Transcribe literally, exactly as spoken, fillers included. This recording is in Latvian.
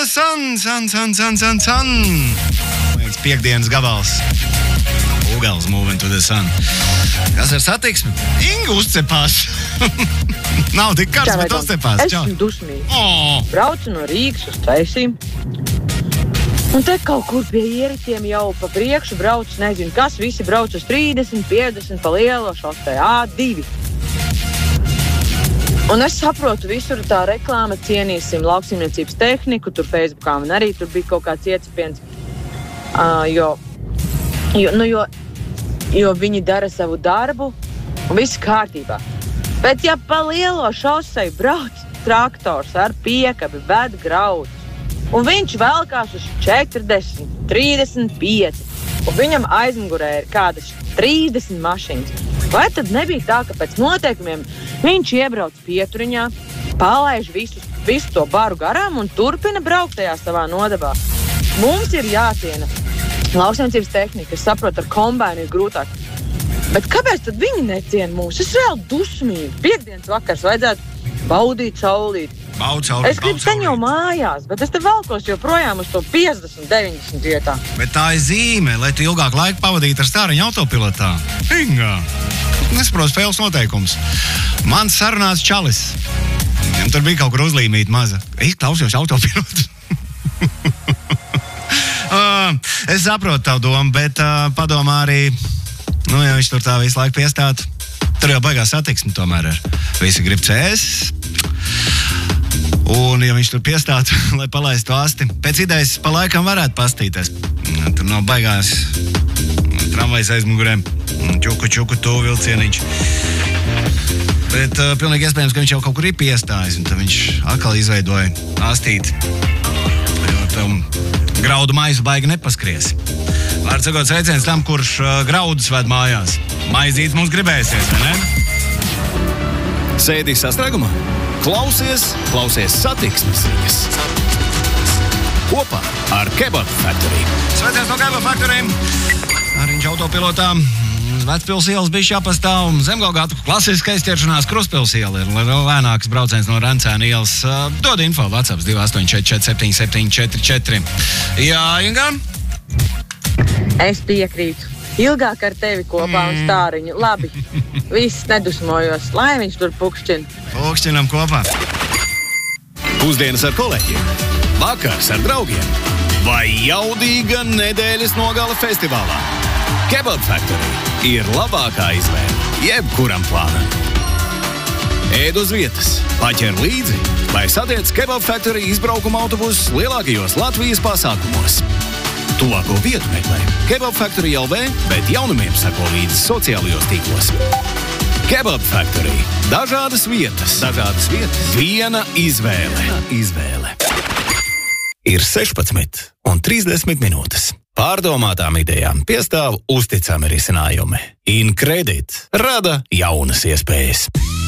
sun, sun, sun, sun, sun, sun. Viens piekdienas gabals. Ugals moving to the sun. Kas ar satiksmi? Inga uzcepās. Nav tik karsts, bet uzcepās. Es esmu dusmīgi. Oh. Braucu no Rīgas uz Ceisīm. Un te kaut kur pie ieritiem jau pa priekšu brauc, nezinu kas, visi brauc uz trīsdesmit, piecdesmit pa lielo šosei A divi. Un es saprotu, visur tā reklāma, cienīsim lauksaimniecības tehniku, tur Facebookā man arī tur bija kaut kāds iecipiens, uh, jo, jo, nu, jo, jo viņi dara savu darbu un viss kārtībā. Bet ja pa lielo šosei brauc traktors ar piekabi, ved graudu, un viņš velkās uz četrdesmit, trīsdesmit pieci, un viņam aizmugurē ir kādas trīsdesmit mašīnas. Vai tad nebija tā, ka pēc noteikumiem viņš iebrauc pieturiņā, palaiž visu, visu to baru garām un turpina braukt tajā savā nodabā? Mums ir jāciena lauksaimniecības tehnika, es saprotu, ar kombainu ir grūtāk. Bet kāpēc tad viņi neciena mūs? Es vēl dusmīgi. Piektdienas vakars vajadzētu baudīt saulīt. Baud saulīt, es gribu ten jau mājās, bet es te valkos joprojām uz to piecdesmit, deviņdesmit vietā. Bet tā ir zīme, lai tu ilgāk laiku pavadītu ar stāriņu autopilotā. Inga, nesaprotu spēles noteikums. Mans sarunāts čalis. Viņam tur bija kaut kur uzlīmīt maza. Es klausījos autopilotu. uh, es saprotu tavu domu, bet uh, padomā arī, nu, ja viņš tur tā visu laiku piestātu, tur jau baigās satiksmi tomēr ir. Visi grib cēs. Un, ja viņš tur piestātu, lai palaistu asti, pēc idejas pa laikam varētu pastīties. Tur nav baigās tramvajs aizmugurēm, čuku, čuku, to vilcieniņš. Bet uh, pilnīgi iespējams, ka viņš jau kaut kur ir piestājis, un tad viņš atkal izveidoja astīti. Jo tam graudu maisu baigi nepaskries. Vārds sakot, sveiciens tam, kurš uh, graudus ved mājās. Maizītes mums gribēsies, vai ne? Sēdī sastrēgumā? Klausies, klausies satiksmes ziņas. Kopā ar Kebab Factory. Sveiciens no Kebab Factory. Ariņš autopilotā. Vecpils ielas bišķi jāpastāv. Zemgalgātu klasiskais ķeršanās Kruspils iela ir lēnāks brauciens no Rencēna ielas. Dod info WhatsApp divi astoņi četri četri septiņi septiņi četri četri. Jā, Inga? Es piekrītu. Ilgāk ar tevi kopā un stāriņu. Labi, viss nedusmojos, lai viņš tur pukšķina. Pukšķinam kopā. Pusdienas ar kolēģiem, vakars ar draugiem vai jaudīga nedēļas nogale festivālā. Kebab Factory ir labākā izvēle jebkuram plānam. Ēd uz vietas, paķer līdzi vai satiec Kebab Factory izbraukuma autobusus lielākajos Latvijas pasākumos. Tuvāko vietu meklē Kebab Factory L V, bet jaunumiem sako līdzi sociālajos tīklos. Kebab Factory. Dažādas vietas. Dažādas vietas. Viena izvēle. Viena izvēle. Ir sešpadsmit un trīsdesmit minūtes. Pārdomātām idejām piestāv uzticami risinājumi. InCredit rada jaunas iespējas.